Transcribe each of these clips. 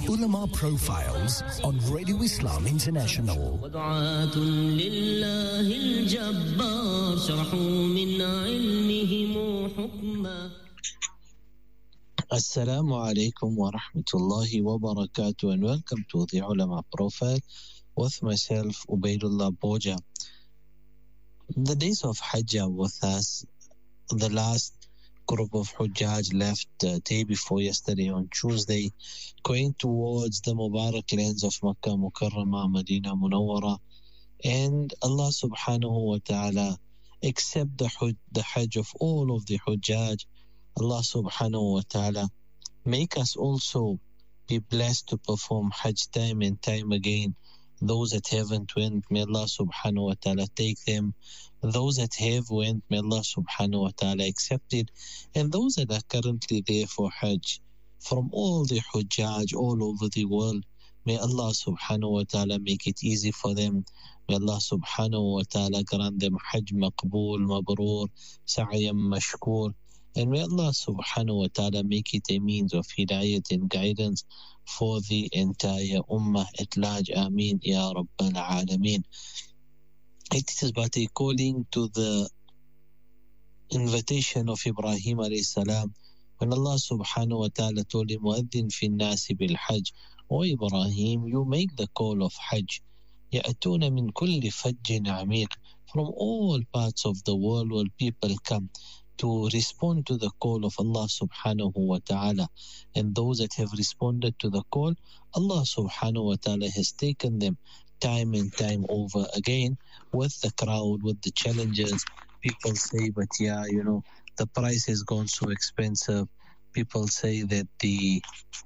Ulama Profiles on Radio Islam International. Assalamu alaikum wa rahmatullahi wa barakatuh, and welcome to the Ulama Profile with myself, Ubaidullah Boja. The days of Hajj are with us. The last group of Hujjaj left day before yesterday on Tuesday, going towards the Mubarak lands of Makkah Mukarramah, Medina Munawwara, and Allah subhanahu wa ta'ala accept the Hajj of all of the Hujjaj. Allah subhanahu wa ta'ala make us also be blessed to perform Hajj time and time again. Those that haven't went, may Allah subhanahu wa ta'ala take them. Those that have went, may Allah subhanahu wa ta'ala accept it. And those that are currently there for Hajj, from all the Hujjaj all over the world, may Allah subhanahu wa ta'ala make it easy for them. May Allah subhanahu wa ta'ala grant them Hajj maqbool, mabrur, sa'yam mashkoor. And may Allah subhanahu wa ta'ala make it a means of hidayat and guidance for the entire ummah at large. Ameen, Ya Rabbal Alameen. It is but a calling to the invitation of Ibrahim alayhi salam, when Allah subhanahu wa ta'ala told him, وَأَذِّن فِي النَّاسِ بِالْحَجِّ. O Ibrahim, you make the call of Hajj. يَأْتُونَ مِنْ كُلِّ فَجٍّ عَمِيقٍ. From all parts of the world will people come to respond to the call of Allah subhanahu wa ta'ala. And those that have responded to the call, Allah subhanahu wa ta'ala has taken them time and time over again with the crowd, with the challenges. People say, but yeah, the price has gone so expensive. People say that the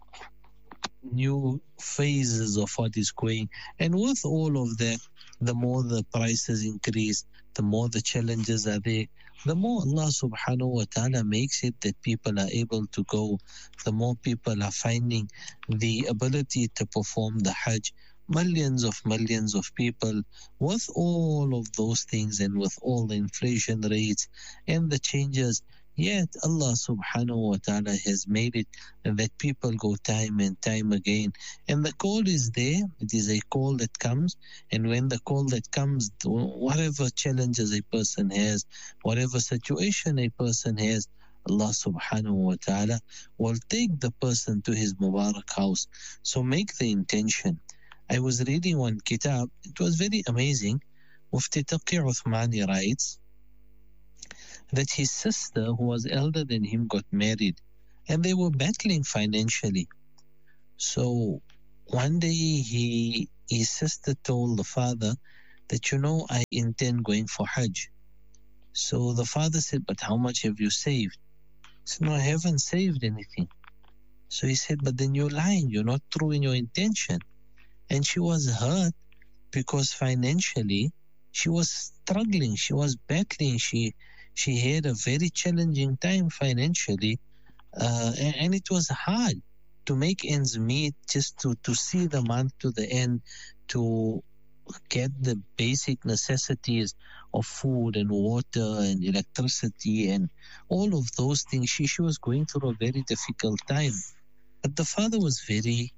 new phases of what is going, and with all of that, the more the prices increase, the more the challenges are there, the more Allah subhanahu wa ta'ala makes it that people are able to go, the more people are finding the ability to perform the Hajj. Millions of people, with all of those things and with all the inflation rates and the changes, yet Allah subhanahu wa ta'ala has made it that people go time and time again. And the call is there. It is a call that comes. And when the call that comes, whatever challenges a person has, whatever situation a person has, Allah subhanahu wa ta'ala will take the person to his Mubarak house. So make the intention. I was reading one kitab. It was very amazing. Mufti Taqi Uthmani writes that his sister, who was elder than him, got married, and they were battling financially. So one day his sister told the father that, I intend going for Hajj. So the father said, but how much have you saved? He said, no, I haven't saved anything. So he said, but then you're lying. You're not true in your intention. And she was hurt because financially she was struggling. She was battling. She had a very challenging time financially. And it was hard to make ends meet, just to see the month to the end, to get the basic necessities of food and water and electricity and all of those things. She was going through a very difficult time. But the father was very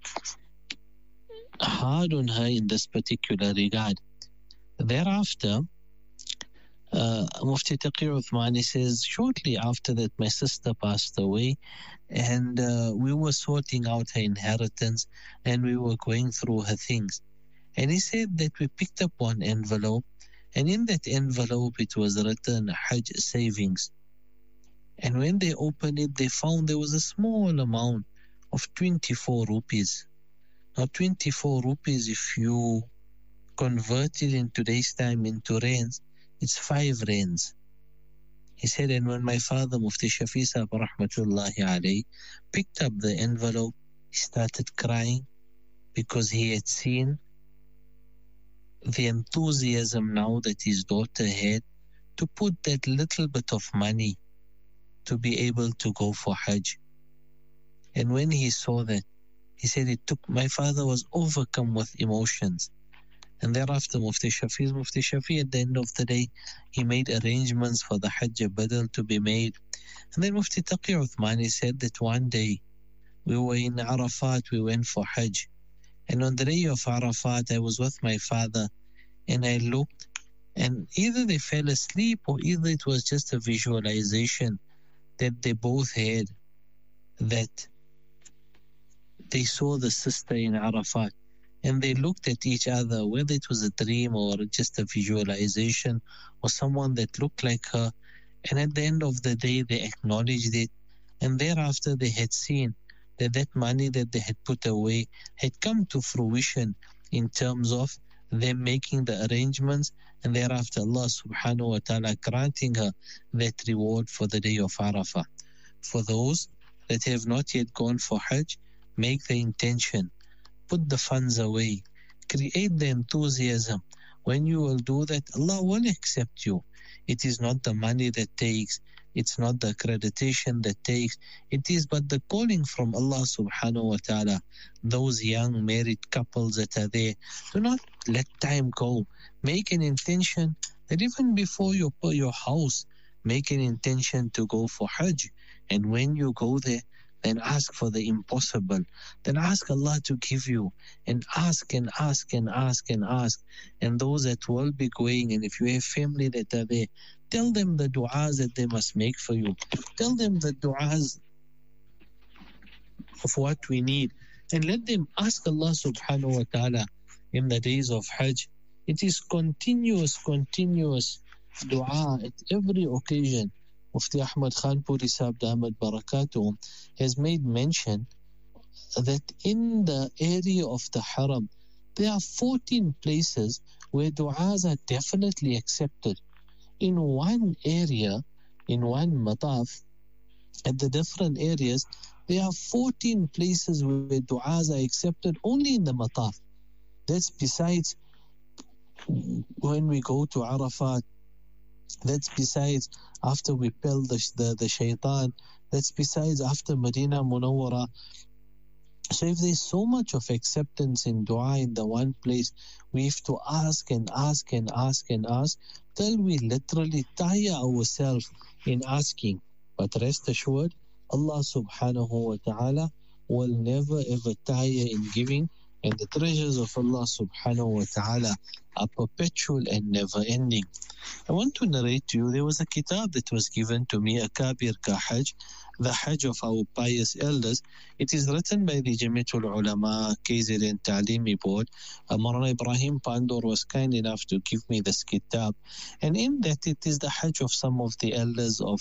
hard on her in this particular regard. Thereafter, Mufti Taqi Uthmani says, shortly after that, my sister passed away, and we were sorting out her inheritance, and we were going through her things. And he said that we picked up one envelope, and in that envelope it was written Hajj savings. And when they opened it, they found there was a small amount of 24 rupees. Now 24 rupees, if you convert it in today's time into rands, it's 5 rands. He said, and when my father, Mufti Shafi Sahib rahmatullahi alayhi, picked up the envelope, he started crying because he had seen the enthusiasm now that his daughter had to put that little bit of money to be able to go for Hajj. And when he saw that, he said my father was overcome with emotions. And thereafter, Mufti Shafi, at the end of the day, he made arrangements for the Hajj Badal to be made. And then Mufti Taqi Uthmani said that one day, We were in Arafat, we went for Hajj. And on the day of Arafat, I was with my father and I looked, and either they fell asleep or either it was just a visualization that they both had, that they saw the sister in Arafat and they looked at each other, whether it was a dream or just a visualization or someone that looked like her. And at the end of the day, they acknowledged it. And thereafter, they had seen that that money that they had put away had come to fruition in terms of them making the arrangements, and thereafter Allah subhanahu wa ta'ala granting her that reward for the day of Arafah. For those that have not yet gone for Hajj, make the intention, put the funds away, create the enthusiasm. When you will do that, Allah will accept you. It is not the money that takes, it's not the accreditation that takes, it is but the calling from Allah subhanahu wa ta'ala. Those young married couples that are there, do not let time go. Make an intention that even before you put your house, make an intention to go for Hajj. And when you go there, then ask for the impossible. Then ask Allah to give you, and ask and ask and ask and ask. And those that will be going, and if you have family that are there, tell them the du'as that they must make for you. Tell them the du'as of what we need. And let them ask Allah subhanahu wa ta'ala in the days of Hajj. It is continuous du'a at every occasion. Mufti Ahmad Khan Puri Sahib Ahmad Barakatuh has made mention that in the area of the Haram, there are 14 places where du'as are definitely accepted. In one area, in one mataf, at the different areas, there are 14 places where du'as are accepted only in the mataf. That's besides when we go to Arafat. That's besides after we pell the shaitan. That's besides after Medina Munawwara. So if there's so much of acceptance in dua in the one place, we have to ask and ask and ask and ask till we literally tire ourselves in asking. But rest assured, Allah subhanahu wa ta'ala will never ever tire in giving, and the treasures of Allah subhanahu wa ta'ala are perpetual and never ending. I want to narrate to you, there was a kitab that was given to me, Akabir Ka Hajj, the Hajj of our pious elders. It is written by the Jamiatul Ulama KZN Ta'limi Board. Maulana Ibrahim Pandur was kind enough to give me this kitab, and in that it is the Hajj of some of the elders of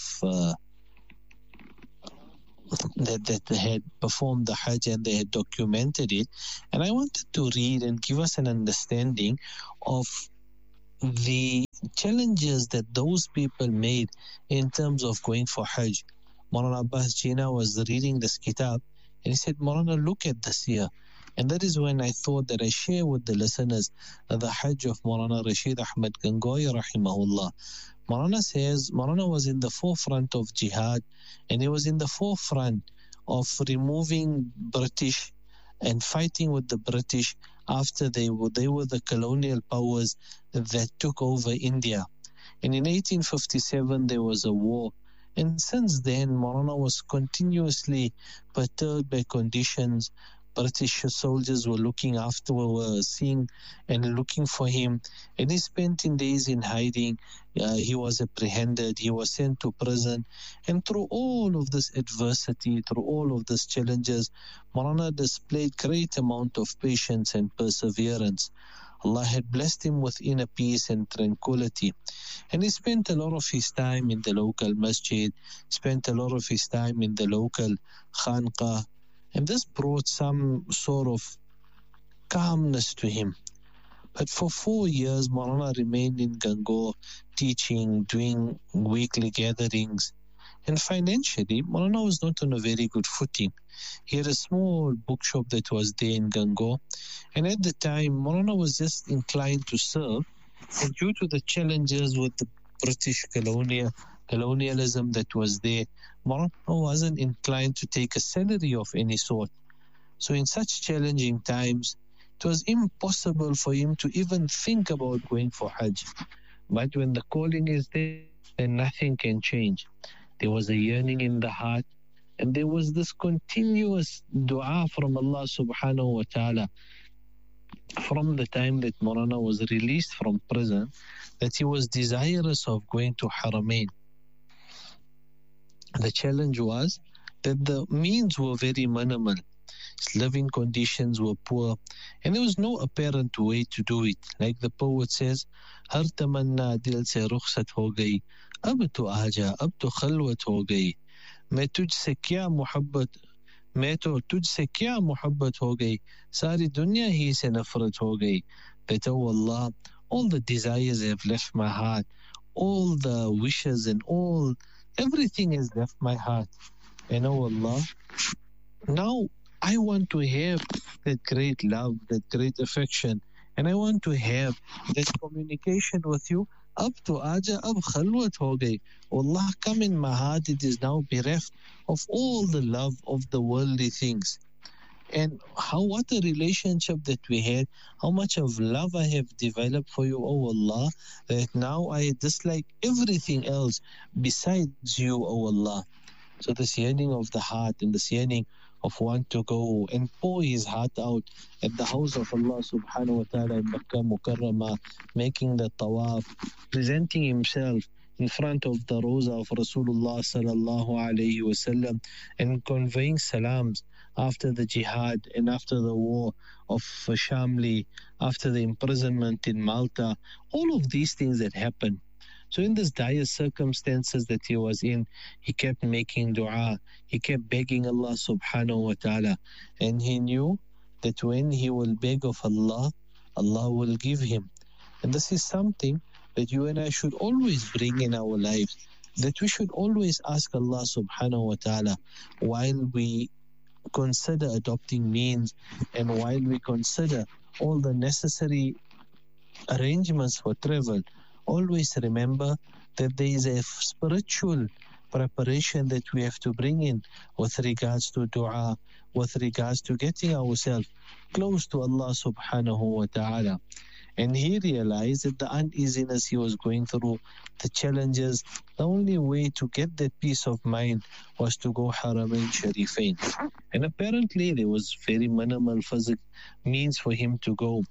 that had performed the Hajj, and they had documented it. And I wanted to read and give us an understanding of the challenges that those people made in terms of going for Hajj. Maulana Abbas Jina was reading this kitab, and he said, Maulana, look at this year. And that is when I thought that I share with the listeners the Hajj of Maulana Rashid Ahmad Gangohi rahimahullah. Maulana says Maulana was in the forefront of jihad, and he was in the forefront of removing British and fighting with the British after they were the colonial powers that took over India. And in 1857 there was a war, and since then Maulana was continuously perturbed by conditions. British soldiers were seeing and looking for him, and he spent days in hiding. He was apprehended, he was sent to prison, and through all of this adversity, through all of these challenges, Maulana displayed great amount of patience and perseverance. Allah had blessed him with inner peace and tranquility, and he spent a lot of his time in the local masjid, spent a lot of his time in the local khanqah, and this brought some sort of calmness to him. But for 4 years, Maulana remained in Gangoh, teaching, doing weekly gatherings. And financially, Maulana was not on a very good footing. He had a small bookshop that was there in Gangoh. And at the time, Maulana was just inclined to serve. And due to the challenges with the British colonialism that was there, Maulana wasn't inclined to take a salary of any sort. So in such challenging times, it was impossible for him to even think about going for Hajj. But when the calling is there, then nothing can change. There was a yearning in the heart, And there was this continuous dua from Allah subhanahu wa ta'ala from the time that Morana was released from prison, that he was desirous of going to Haramain. The challenge was that the means were very minimal. His living conditions were poor, and there was no apparent way to do it. Like the poet says, "Har tamanna dil se rukhsat ho gayi, ab to aaja, ab to khalwat ho gayi. मैं तुझसे क्या मोहब्बत मैं तो तुझसे क्या मोहब्बत हो गई सारी दुनिया ही से नफरत हो गई that oh Allah, all the desires have left my heart, all the wishes and everything has left my heart, and oh Allah, now I want to have that great love, that great affection, and I want to have that communication with you. Ab to aaja, ab khalwat ho gayi. Allah, come in my heart, it is now bereft of all the love of the worldly things. And what a relationship that we had, how much of love I have developed for you, oh Allah, that now I dislike everything else besides you, oh Allah. So this yearning of the heart and this yearning of want to go and pour his heart out at the house of Allah subhanahu wa ta'ala in Makkah Mukarramah, making the tawaf, presenting himself in front of the Roza of Rasulullah sallallahu alayhi wasallam, and conveying salams after the jihad and after the war of Shamli, after the imprisonment in Malta, all of these things that happened. So in this dire circumstances that he was in, he kept making dua, he kept begging Allah subhanahu wa ta'ala, and he knew that when he will beg of Allah, Allah will give him. And this is something that you and I should always bring in our lives, that we should always ask Allah subhanahu wa ta'ala while we consider adopting means and while we consider all the necessary arrangements for travel. Always remember that there is a spiritual preparation that we have to bring in with regards to dua, with regards to getting ourselves close to Allah subhanahu wa ta'ala. And he realized that the uneasiness he was going through, the challenges, the only way to get that peace of mind was to go Haramain Sharifain. And apparently there was very minimal physical means for him to go.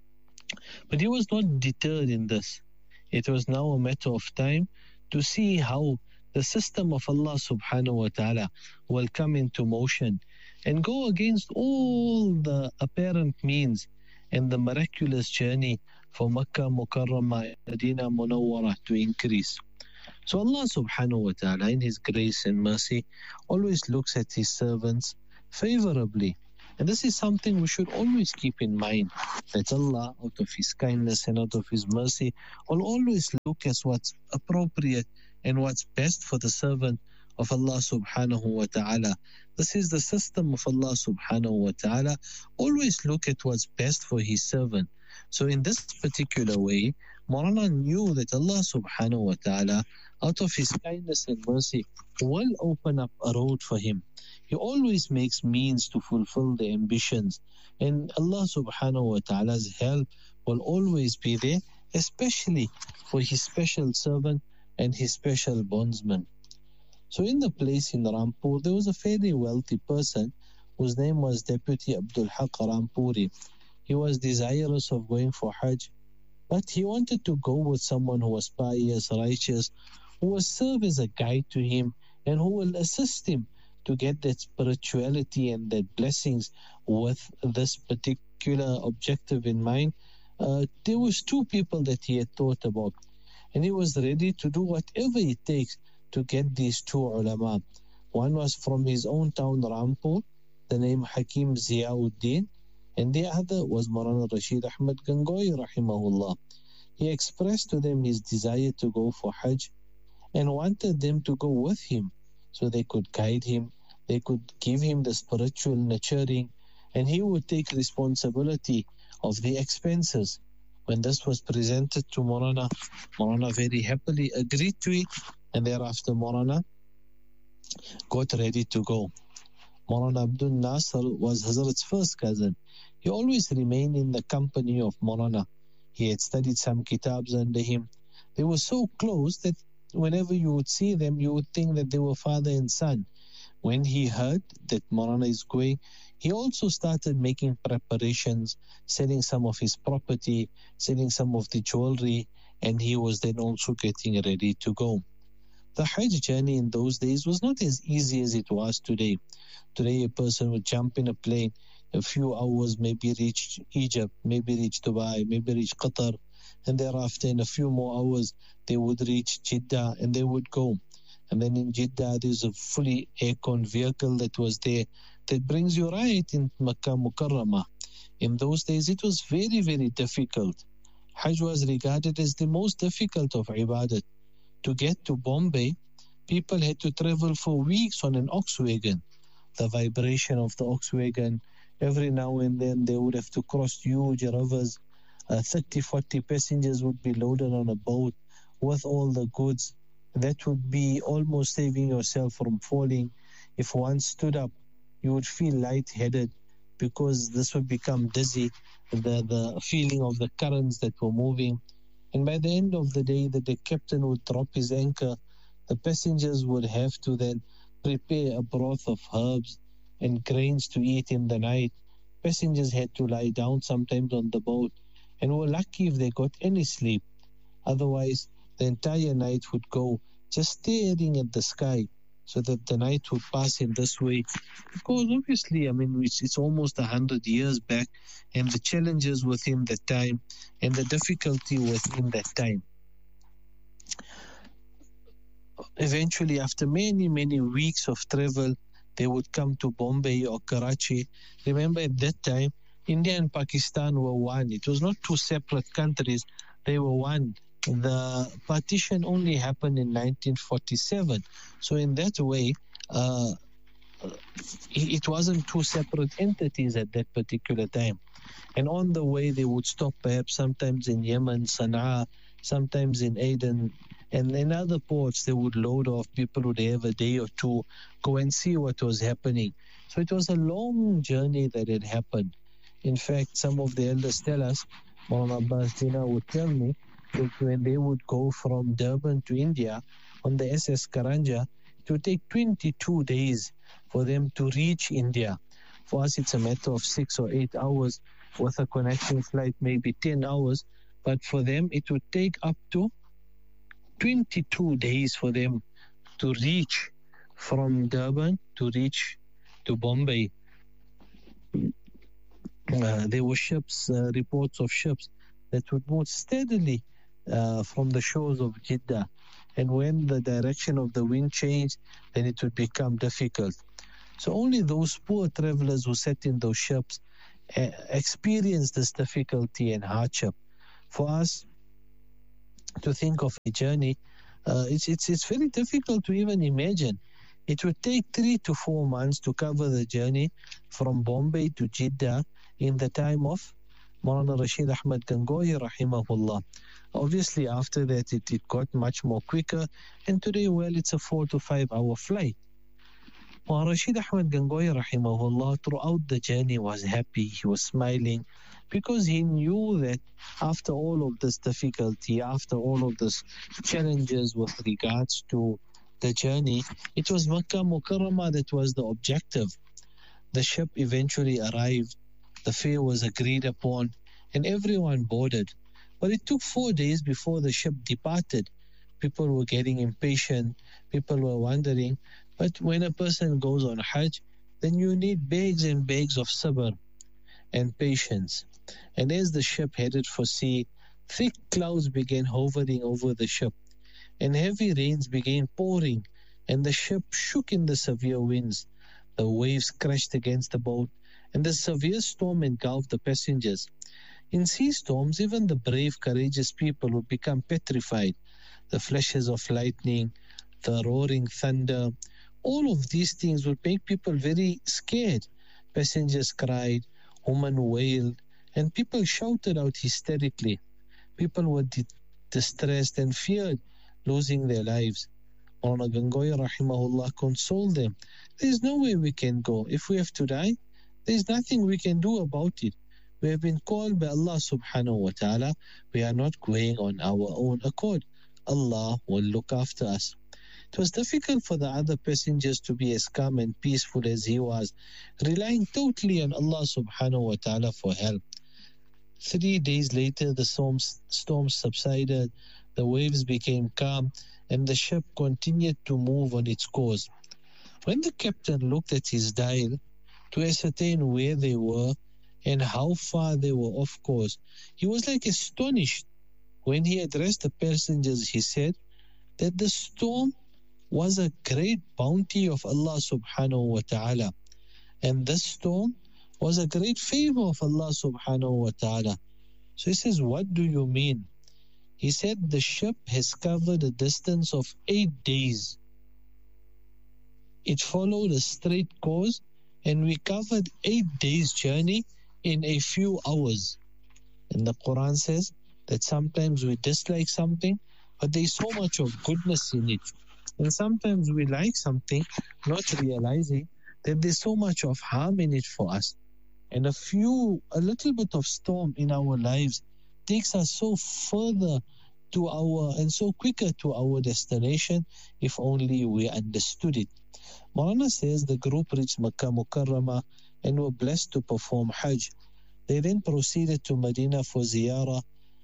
But he was not deterred in this. It was now a matter of time to see how the system of Allah subhanahu wa ta'ala will come into motion and go against all the apparent means and the miraculous journey for Makkah Mukarramah, Medina Munawwarah to increase. So Allah subhanahu wa ta'ala in His grace and mercy always looks at His servants favorably. And this is something we should always keep in mind, that Allah, out of His kindness and out of His mercy, will always look at what's appropriate and what's best for the servant of Allah subhanahu wa ta'ala. This is the system of Allah subhanahu wa ta'ala. Always look at what's best for His servant. So in this particular way, Morana knew that Allah subhanahu wa ta'ala, out of His kindness and mercy, will open up a road for him. He always makes means to fulfill the ambitions. And Allah subhanahu wa ta'ala's help will always be there, especially for His special servant and His special bondsman. So in the place in Rampur, there was a fairly wealthy person whose name was Deputy Abdul Haq Rampuri. He was desirous of going for Hajj, but he wanted to go with someone who was pious, righteous, who will serve as a guide to him and who will assist him to get that spirituality and that blessings with this particular objective in mind. There was two people that he had thought about, and he was ready to do whatever it takes to get these two ulama. One was from his own town, Rampur, the name Hakim Ziauddin, and the other was Maulana Rashid Ahmad Gangohi, rahimahullah. He expressed to them his desire to go for Hajj and wanted them to go with him so they could guide him, they could give him the spiritual nurturing, and he would take responsibility of the expenses. When this was presented to Maulana, Maulana very happily agreed to it, and thereafter Maulana got ready to go. Maulana Abdul Nasir was Hazrat's first cousin. He always remained in the company of Maulana. He had studied some kitabs under him. They were so close that whenever you would see them, you would think that they were father and son. when he heard that Maulana is going, he also started making preparations, selling some of his property, selling some of the jewelry, and he was then also getting ready to go. The Hajj journey in those days was not as easy as it was today. Today, a person would jump in a plane, a few hours, maybe reach Egypt, maybe reach Dubai, maybe reach Qatar, and thereafter, in a few more hours, they would reach Jeddah and they would go. And then in Jeddah, there's a fully aircon vehicle that was there that brings you right in Makkah Mukarramah. In those days, it was very, very difficult. Hajj was regarded as the most difficult of ibadat. To get to Bombay, people had to travel for weeks on an ox wagon. The vibration of the ox wagon, every now and then they would have to cross huge rivers. 30, 40 passengers would be loaded on a boat with all the goods. That would be almost saving yourself from falling. If one stood up, you would feel lightheaded because this would become dizzy, the feeling of the currents that were moving. And by the end of the day, the captain would drop his anchor. The passengers would have to then prepare a broth of herbs and grains to eat in the night. Passengers had to lie down sometimes on the boat and were lucky if they got any sleep. Otherwise, the entire night would go just staring at the sky so that the night would pass in this way. Because obviously, I mean, it's almost 100 years back, and the challenges within that time and the difficulty within that time. Eventually, after many, many weeks of travel, they would come to Bombay or Karachi. Remember, at that time, India and Pakistan were one. It was not two separate countries. They were one. The partition only happened in 1947. So in that way, it wasn't two separate entities at that particular time. And on the way, they would stop perhaps sometimes in Yemen, Sana'a, sometimes in Aden, and in other ports, they would load off. People would have a day or two, go and see what was happening. So it was a long journey that had happened. In fact, some of the elders tell us, Maulana Abbas Jinnah would tell me, that when they would go from Durban to India on the SS Karanja, it would take 22 days for them to reach India. For us, it's a matter of 6 or 8 hours. With a connecting flight, maybe 10 hours. But for them, it would take up to 22 days for them to reach from Durban to reach to Bombay. There were ships, reports of ships that would move steadily from the shores of Jeddah. And when the direction of the wind changed, then it would become difficult. So only those poor travelers who sat in those ships experienced this difficulty and hardship. For us to think of a journey, it's very difficult to even imagine. It would take 3 to 4 months to cover the journey from Bombay to Jeddah in the time of Maulana Rashid Ahmad Gangohi, rahimahullah. Obviously, after that, it got much more quicker. And today, well, it's a 4 to 5 hour flight. Maulana Rashid Ahmad Gangohi, rahimahullah, throughout the journey was happy. He was smiling because he knew that after all of this difficulty, after all of this challenges with regards to the journey, it was Makkah Mukarramah that was the objective. The ship eventually arrived. The fare was agreed upon and everyone boarded. But it took 4 days before the ship departed. People were getting impatient. People were wondering. But when a person goes on Hajj, then you need bags and bags of sabr and patience. And as the ship headed for sea, thick clouds began hovering over the ship, and heavy rains began pouring, and the ship shook in the severe winds. The waves crashed against the boat, and the severe storm engulfed the passengers. In sea storms, even the brave, courageous people would become petrified. The flashes of lightning, the roaring thunder, all of these things would make people very scared. Passengers cried, women wailed, and people shouted out hysterically. People were distressed and feared losing their lives. Maulana Gangohi rahimahullah consoled them. There's no way we can go. If we have to die, there's nothing we can do about it. We have been called by Allah subhanahu wa ta'ala. We are not going on our own accord. Allah will look after us. It was difficult for the other passengers to be as calm and peaceful as he was, relying totally on Allah subhanahu wa ta'ala for help. 3 days later, the storm subsided, the waves became calm, and the ship continued to move on its course. When the captain looked at his dial to ascertain where they were and how far they were off course, he was like astonished. When he addressed the passengers, he said that the storm was a great bounty of Allah subhanahu wa ta'ala. And this storm was a great favor of Allah subhanahu wa ta'ala. So he says, what do you mean? He said, the ship has covered a distance of 8 days. It followed a straight course, and we covered 8 days journey in a few hours. And the Quran says that sometimes we dislike something, but there's so much of goodness in it. And sometimes we like something, not realizing that there's so much of harm in it for us. And a little bit of storm in our lives takes us so further and so quicker to our destination if only we understood it. Maulana says the group reached Makkah Mukarramah and were blessed to perform Hajj. They then proceeded to Medina for ziyarah.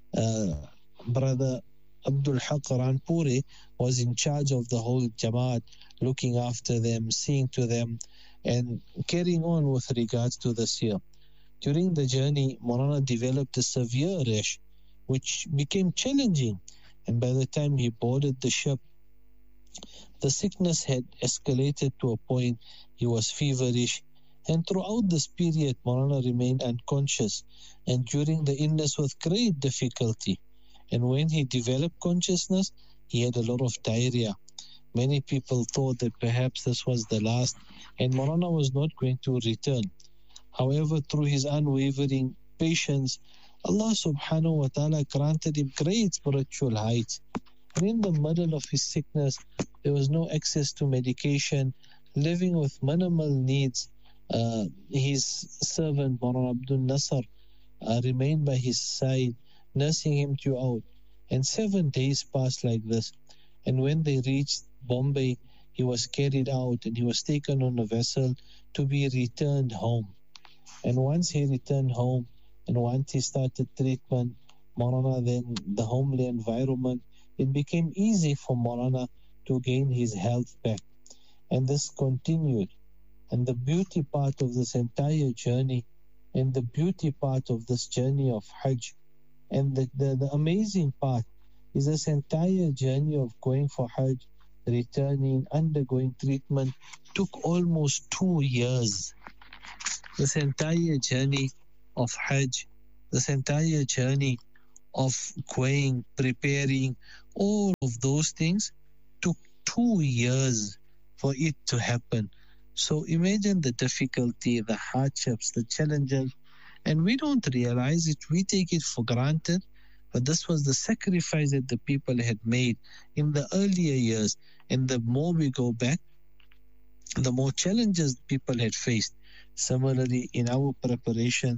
Brother Abdul Haq Ranpuri was in charge of the whole Jamaat, looking after them, seeing to them, and carrying on with regards to this year. During the journey, Maulana developed a severe rash, which became challenging, and by the time he boarded the ship, the sickness had escalated to a point he was feverish, and throughout this period, Maulana remained unconscious, and during the illness with great difficulty. And when he developed consciousness, he had a lot of diarrhea. Many people thought that perhaps this was the last, and Maulana was not going to return. However, through his unwavering patience, Allah subhanahu wa ta'ala granted him great spiritual heights. And in the middle of his sickness, there was no access to medication, living with minimal needs. His servant, Maulana Abdul Nasser, remained by his side, nursing him throughout. And 7 days passed like this. And when they reached Bombay, he was carried out and he was taken on a vessel to be returned home. And once he returned home, and once he started treatment, Maulana, then the homely environment, it became easy for Maulana to gain his health back. And this continued. And the beauty part of this entire journey, and the beauty part of this journey of Hajj, and the amazing part is this entire journey of going for Hajj, returning, undergoing treatment, took almost 2 years. This entire journey of Hajj, this entire journey of going, preparing, all of those things took 2 years for it to happen. So imagine the difficulty, the hardships, the challenges, and we don't realize it, we take it for granted, but this was the sacrifice that the people had made in the earlier years. And the more we go back, the more challenges people had faced. Similarly, in our preparation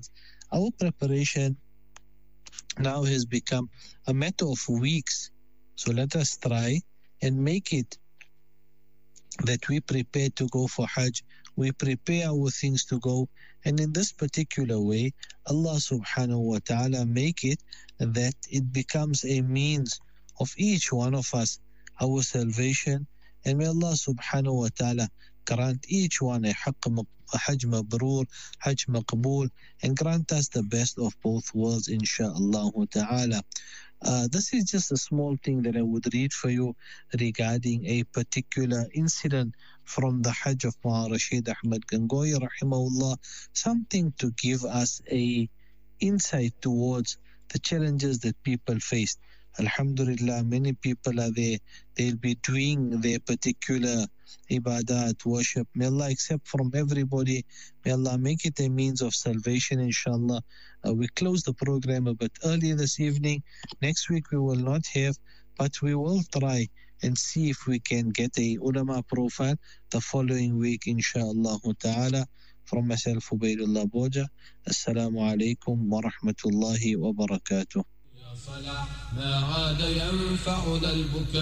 now has become a matter of weeks. So let us try and make it that we prepare to go for Hajj, we prepare our things to go, and in this particular way, Allah subhanahu wa ta'ala make it that it becomes a means of each one of us, our salvation, and may Allah subhanahu wa ta'ala grant each one a Hajj Mabrur, Hajj Maqbool, and grant us the best of both worlds, insha'Allah ta'ala. This is just a small thing that I would read for you regarding a particular incident from the Hajj of Ma'a Rashid Ahmad Gangohi rahimahullah, something to give us a insight towards the challenges that people faced. Alhamdulillah, many people are there. They'll be doing their particular ibadat, worship. May Allah accept from everybody. May Allah make it a means of salvation, inshallah. We close the program a bit early this evening. Next week we will not have, but we will try and see if we can get a ulama profile the following week, inshallah ta'ala. From myself, Ubaydullah Boja. Assalamu alaikum wa rahmatullahi wa barakatuh.